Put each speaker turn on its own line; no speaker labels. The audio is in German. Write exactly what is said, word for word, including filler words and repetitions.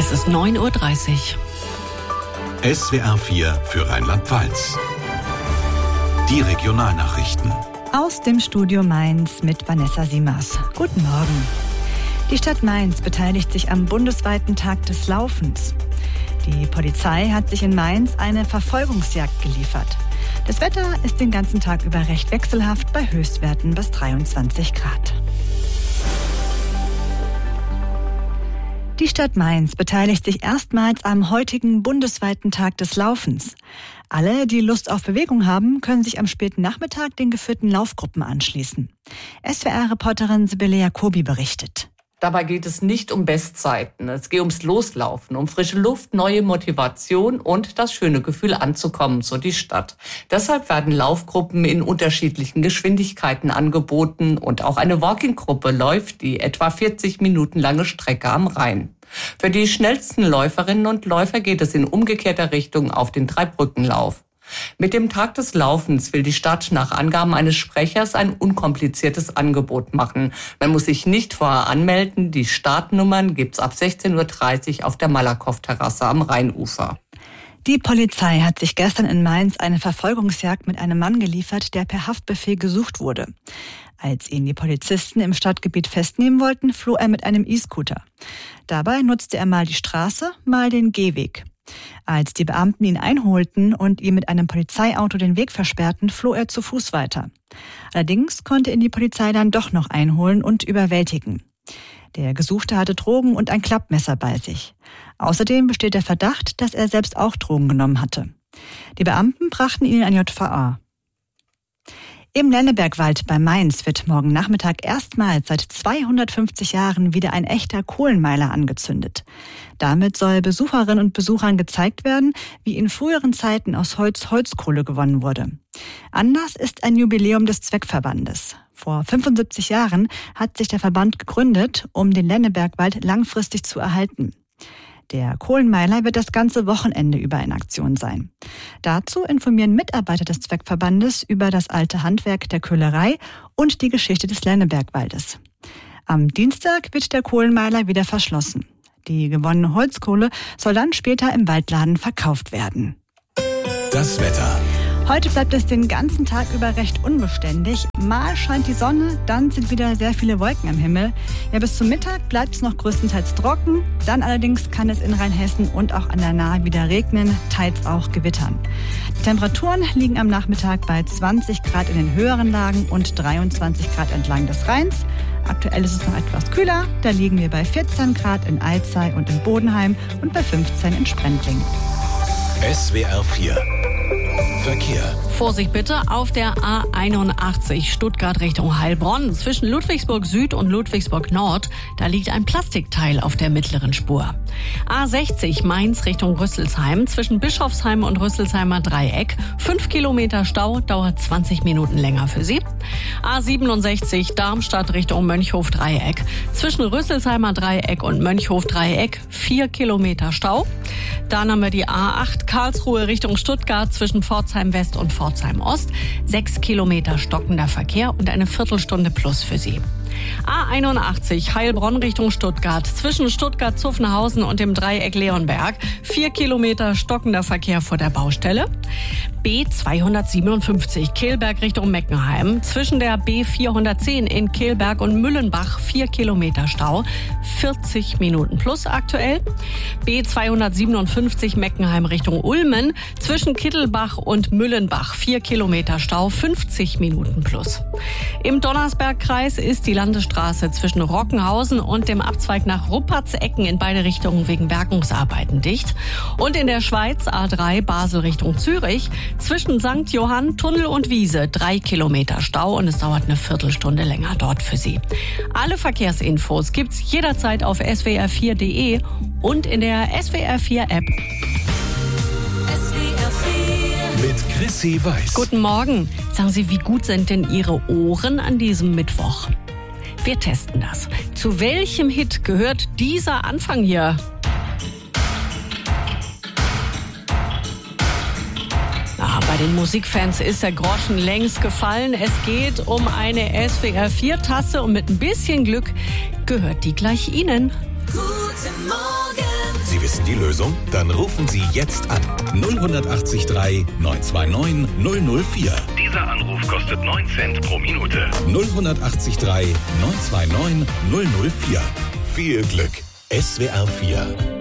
Es ist neun Uhr dreißig.
S W R vier für Rheinland-Pfalz. Die Regionalnachrichten.
Aus dem Studio Mainz mit Vanessa Siemers. Guten Morgen. Die Stadt Mainz beteiligt sich am bundesweiten Tag des Laufens. Die Polizei hat sich in Mainz eine Verfolgungsjagd geliefert. Das Wetter ist den ganzen Tag über recht wechselhaft bei Höchstwerten bis dreiundzwanzig Grad. Die Stadt Mainz beteiligt sich erstmals am heutigen bundesweiten Tag des Laufens. Alle, die Lust auf Bewegung haben, können sich am späten Nachmittag den geführten Laufgruppen anschließen. S W R-Reporterin Sibylle Jacobi berichtet.
Dabei geht es nicht um Bestzeiten. Es geht ums Loslaufen, um frische Luft, neue Motivation und das schöne Gefühl anzukommen, so die Stadt. Deshalb werden Laufgruppen in unterschiedlichen Geschwindigkeiten angeboten und auch eine Walking-Gruppe läuft die etwa vierzig Minuten lange Strecke am Rhein. Für die schnellsten Läuferinnen und Läufer geht es in umgekehrter Richtung auf den Dreibrückenlauf. Mit dem Tag des Laufens will die Stadt nach Angaben eines Sprechers ein unkompliziertes Angebot machen. Man muss sich nicht vorher anmelden. Die Startnummern gibt's ab sechzehn Uhr dreißig auf der Malakow-Terrasse am Rheinufer.
Die Polizei hat sich gestern in Mainz eine Verfolgungsjagd mit einem Mann geliefert, der per Haftbefehl gesucht wurde. Als ihn die Polizisten im Stadtgebiet festnehmen wollten, floh er mit einem E-Scooter. Dabei nutzte er mal die Straße, mal den Gehweg. Als die Beamten ihn einholten und ihm mit einem Polizeiauto den Weg versperrten, floh er zu Fuß weiter. Allerdings konnte ihn die Polizei dann doch noch einholen und überwältigen. Der Gesuchte hatte Drogen und ein Klappmesser bei sich. Außerdem besteht der Verdacht, dass er selbst auch Drogen genommen hatte. Die Beamten brachten ihn in ein J V A. Im Lennebergwald bei Mainz wird morgen Nachmittag erstmals seit zweihundertfünfzig Jahren wieder ein echter Kohlenmeiler angezündet. Damit soll Besucherinnen und Besuchern gezeigt werden, wie in früheren Zeiten aus Holz Holzkohle gewonnen wurde. Anlass ist ein Jubiläum des Zweckverbandes. Vor fünfundsiebzig Jahren hat sich der Verband gegründet, um den Lennebergwald langfristig zu erhalten. Der Kohlenmeiler wird das ganze Wochenende über in Aktion sein. Dazu informieren Mitarbeiter des Zweckverbandes über das alte Handwerk der Köhlerei und die Geschichte des Lennebergwaldes. Am Dienstag wird der Kohlenmeiler wieder verschlossen. Die gewonnene Holzkohle soll dann später im Waldladen verkauft werden.
Das Wetter.
Heute bleibt es den ganzen Tag über recht unbeständig. Mal scheint die Sonne, dann sind wieder sehr viele Wolken am Himmel. Ja, bis zum Mittag bleibt es noch größtenteils trocken. Dann allerdings kann es in Rheinhessen und auch an der Nahe wieder regnen, teils auch gewittern. Die Temperaturen liegen am Nachmittag bei zwanzig Grad in den höheren Lagen und dreiundzwanzig Grad entlang des Rheins. Aktuell ist es noch etwas kühler. Da liegen wir bei vierzehn Grad in Alzey und in Bodenheim und bei fünfzehn in Sprendling.
S W R vier Verkehr.
Vorsicht bitte auf der A einundachtzig Stuttgart Richtung Heilbronn. Zwischen Ludwigsburg Süd und Ludwigsburg Nord, da liegt ein Plastikteil auf der mittleren Spur. A sechzig Mainz Richtung Rüsselsheim. Zwischen Bischofsheim und Rüsselsheimer Dreieck. Fünf Kilometer Stau, dauert zwanzig Minuten länger für Sie. A siebenundsechzig Darmstadt Richtung Mönchhof Dreieck. Zwischen Rüsselsheimer Dreieck und Mönchhof Dreieck. Vier Kilometer Stau. Dann haben wir die A acht Karlsruhe Richtung Stuttgart zwischen Pforzheim West und Pforzheim Ost. Sechs Kilometer stockender Verkehr und eine Viertelstunde plus für Sie. A einundachtzig Heilbronn Richtung Stuttgart. Zwischen Stuttgart-Zuffenhausen und dem Dreieck Leonberg. Vier Kilometer stockender Verkehr vor der Baustelle. B zweihundertsiebenundfünfzig Kehlberg Richtung Meckenheim. Zwischen der B vierhundertzehn in Kehlberg und Müllenbach vier Kilometer Stau. vierzig Minuten plus aktuell. B zweihundertsiebenundfünfzig Meckenheim Richtung Ulmen. Zwischen Kittelbach und Müllenbach vier Kilometer Stau. fünfzig Minuten plus. Im Donnersbergkreis ist die Landesstraße zwischen Rockenhausen und dem Abzweig nach Ruppertsecken in beide Richtungen wegen Bergungsarbeiten dicht. Und in der Schweiz A drei Basel Richtung Zürich. Zwischen Sankt Johann, Tunnel und Wiese drei Kilometer Stau und es dauert eine Viertelstunde länger dort für Sie. Alle Verkehrsinfos gibt's jederzeit auf S W R vier Punkt de und in der S W R vier App.
S W R vier mit Chrissy Weiß.
Guten Morgen. Sagen Sie, wie gut sind denn Ihre Ohren an diesem Mittwoch? Wir testen das. Zu welchem Hit gehört dieser Anfang hier? Ah, bei den Musikfans ist der Groschen längst gefallen. Es geht um eine S W R vier Tasse und mit ein bisschen Glück gehört die gleich Ihnen.
Guten Morgen. Sie wissen die Lösung? Dann rufen Sie jetzt an. null acht drei neun zwei neun null null vier.
Dieser Anruf kostet neun Cent pro Minute.
null acht drei neun zwei neun null null vier. Viel Glück. S W R vier